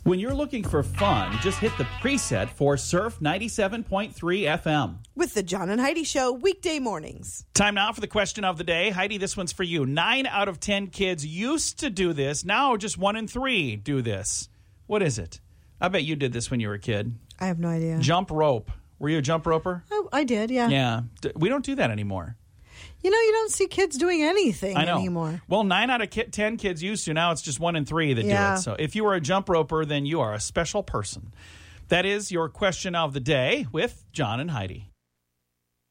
When you're looking for fun, just hit the preset for Surf 97.3 FM. With the John and Heidi Show, weekday mornings. Time now for the question of the day. Heidi, this one's for you. 9 out of 10 kids used to do this. Now just 1 in 3 do this. What is it? I bet you did this when you were a kid. I have no idea. Jump rope. Were you a jump roper? I did, yeah. Yeah. We don't do that anymore. You know, you don't see kids doing anything I know. anymore. Well, 9 out of 10 kids used to. Now it's just 1 in 3 that do it. So if you are a jump roper, then you are a special person. That is your question of the day with John and Heidi.